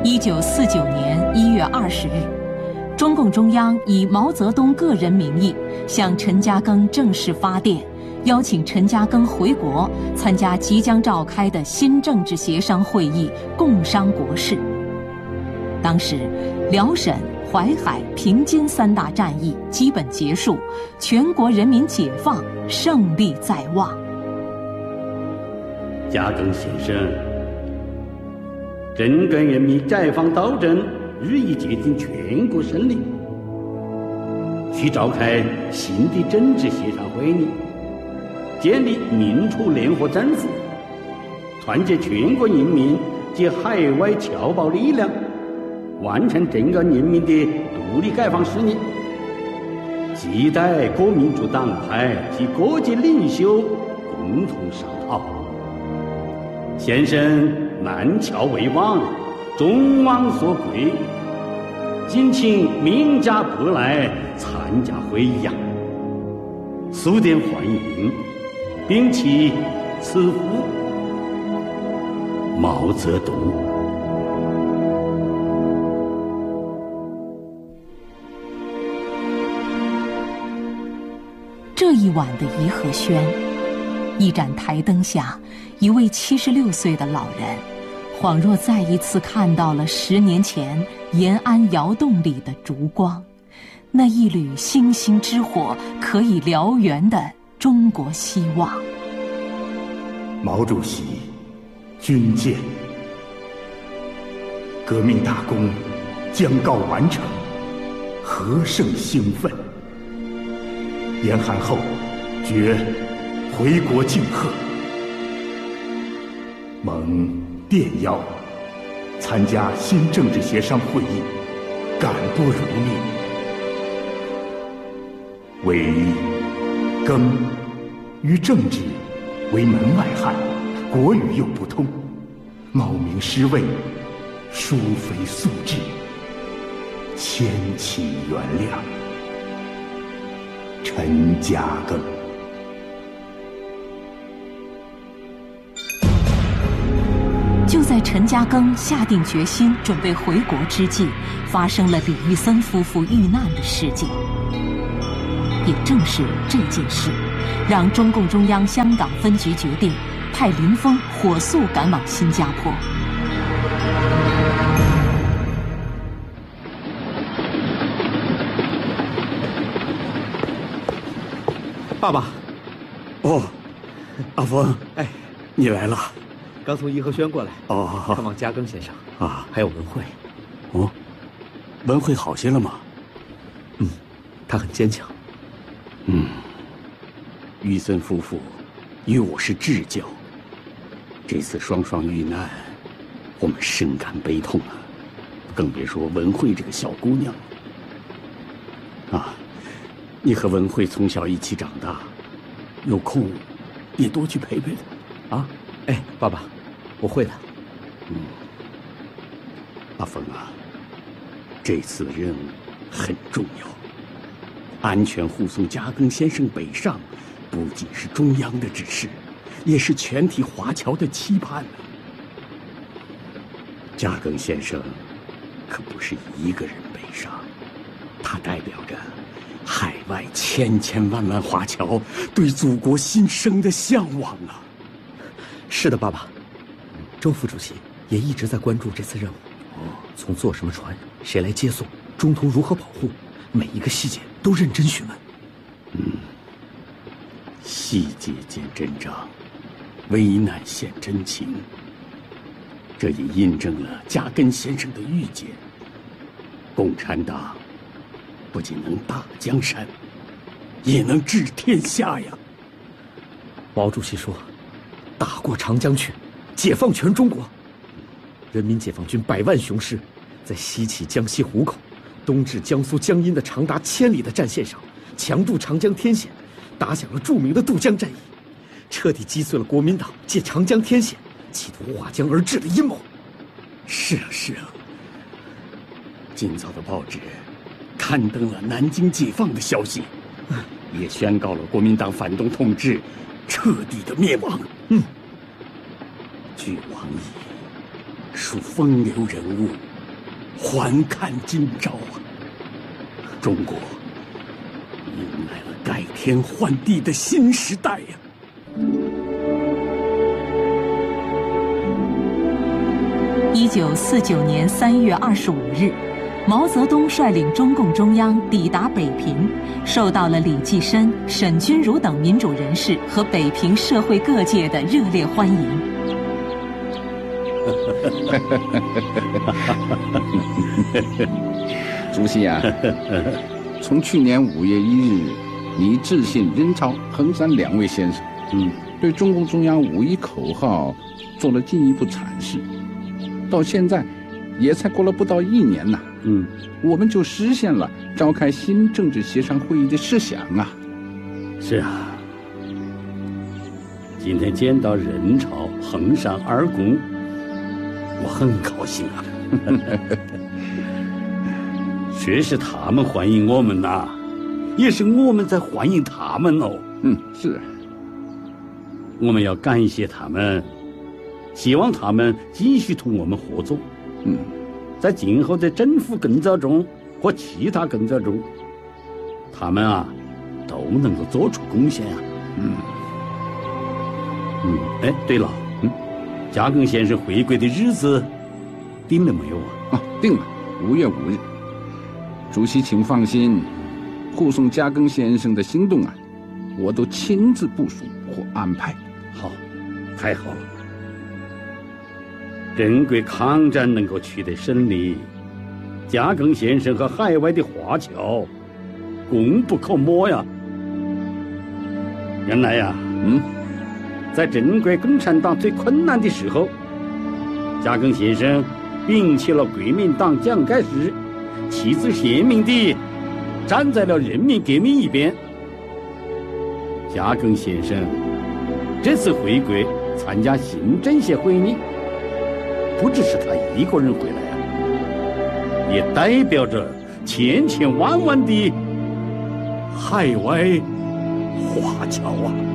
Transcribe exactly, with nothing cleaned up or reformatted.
一九四九年一月二十日，中共中央以毛泽东个人名义向陈嘉庚正式发电，邀请陈嘉庚回国参加即将召开的新政治协商会议，共商国事。当时，辽沈、淮海、平津三大战役基本结束，全国人民解放胜利在望。 嘉庚先生，中共人民解放斗争日益接近全国胜利，需召开新的政治协商会议，建立民主联合政府，团结全国人民及海外侨胞力量，完成中国人民的独立解放事业。期待各民主党派及各界领袖共同商讨。先生南侨为王，众望所归，敬请名家不来参加会议呀！速电欢迎，并其赐福毛泽东。 这一晚的颐和轩，一盏台灯下，一位七十六岁的老人，恍若再一次看到了十年前延安窑洞里的烛光，那一缕星星之火可以燎原的中国希望。 毛主席，军舰，革命大功将告完成，何胜兴奋！严寒后，决回国敬贺。蒙电邀参加新政治协商会议，感不如命。为庚于政治为门外汉，国语又不通，冒名失位，殊非素质，千祈原谅。陈嘉庚。 就在陈嘉庚下定决心准备回国之际，发生了李玉森夫妇遇难的事件。也正是这件事，让中共中央香港分局决定派林峰火速赶往新加坡。 爸爸， 哦，阿峰， 哎， 你来了。 刚从颐和轩过来， 哦， 看望嘉庚先生啊， 还有文慧。 哦，文慧好些了吗？ 嗯，她很坚强。 嗯，玉森夫妇与我是至交，这次双双遇难，我们深感悲痛啊，更别说文慧这个小姑娘啊。你和文慧从小一起长大，有空也多去陪陪她啊。 哎，爸爸，我会的。 嗯，阿峰啊，这次任务很重要，安全护送嘉庚先生北上，不仅是中央的指示，也是全体华侨的期盼啊。嘉庚先生可不是一个人北上，他代表着海外千千万万华侨对祖国新生的向往啊！ 是的，爸爸，周副主席也一直在关注这次任务。 哦， 从坐什么船，谁来接送，中途如何保护，每一个细节都认真询问。 嗯，细节见真章，危难现真情。这也印证了嘉庚先生的预见：共产党不仅能打江山，也能治天下呀。 毛主席说，打过长江去，解放全中国。人民解放军百万雄师，在西起江西湖口，东至江苏江阴的长达千里的战线上，强渡长江天险，打响了著名的渡江战役，彻底击碎了国民党借长江天险企图划江而治的阴谋。 是啊，是啊。今早的报纸刊登了南京解放的消息，也宣告了国民党反动统治彻底的灭亡。 嗯， 据往矣，属风流人物， 还看今朝啊！中国迎来了改天换地的新时代呀！ 一九四九年三月二十五日，毛泽东率领中共中央抵达北平，受到了李济深、沈钧儒等民主人士和北平社会各界的热烈欢迎。 主席啊，从去年五月一日，你致信任超、衡山两位先生，嗯，对中共中央五一口号做了进一步阐释。到现在，也才过了不到一年呐，嗯，我们就实现了召开新政治协商会议的设想啊。 是啊，今天见到任超、衡山二公，我很高兴啊。确实他们欢迎我们呐、啊，也是我们在欢迎他们哦。 嗯，是。 我们要感谢他们，希望他们继续同我们合作。嗯，在今后的政府工作中和其他工作中，他们啊都能够做出贡献啊。嗯。嗯，哎，对了，嗯，嘉庚先生回归的日子定了没有啊？ 啊，定了，五月五日。主席请放心，护送嘉庚先生的行动啊，我都亲自部署或安排。 好，太好了。郑国抗战能够取得胜利，嘉庚先生和海外的华侨功不可没呀。原来呀，嗯，在中国共产党最困难的时候，嘉庚先生摒弃了国民党蒋介石，旗帜鲜明地站在了人民革命一边。嘉庚先生这次回国参加新政协会议，不只是他一个人回来啊，也代表着千千万万的海外华侨啊。